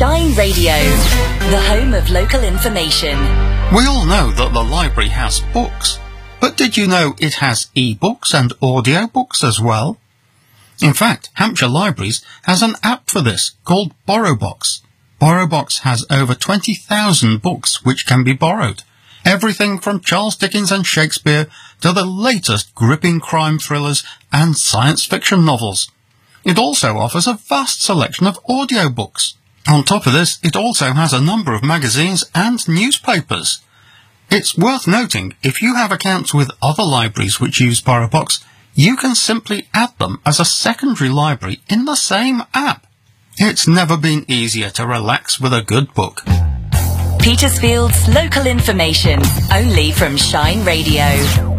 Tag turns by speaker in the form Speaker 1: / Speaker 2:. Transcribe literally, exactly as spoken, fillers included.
Speaker 1: Shine Radio, the home of local information.
Speaker 2: We all know that the library has books, but did you know it has e-books and audiobooks as well? In fact, Hampshire Libraries has an app for this called BorrowBox. BorrowBox has over twenty thousand books which can be borrowed. Everything from Charles Dickens and Shakespeare to the latest gripping crime thrillers and science fiction novels. It also offers a vast selection of audiobooks. On top of this, it also has a number of magazines and newspapers. It's worth noting, if you have accounts with other libraries which use BorrowBox, you can simply add them as a secondary library in the same app. It's never been easier to relax with a good book.
Speaker 1: Petersfield's local information, only from Shine Radio.